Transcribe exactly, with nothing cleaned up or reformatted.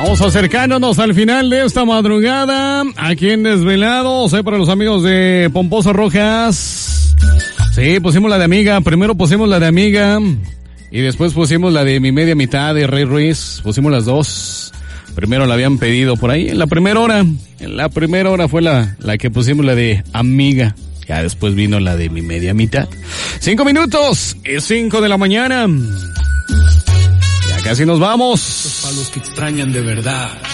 Vamos acercándonos al final de esta madrugada, aquí en Desvelados, ¿eh? Para los amigos de Pomposas Rojas. Sí, pusimos la de Amiga, primero pusimos la de Amiga, y después pusimos la de Mi Media Mitad de Rey Ruiz, pusimos las dos. Primero la habían pedido por ahí, en la primera hora, en la primera hora fue la, la que pusimos la de Amiga. Ya después vino la de Mi Media Mitad. Cinco minutos, es cinco de la mañana. Ya casi nos vamos. Para los que extrañan de verdad.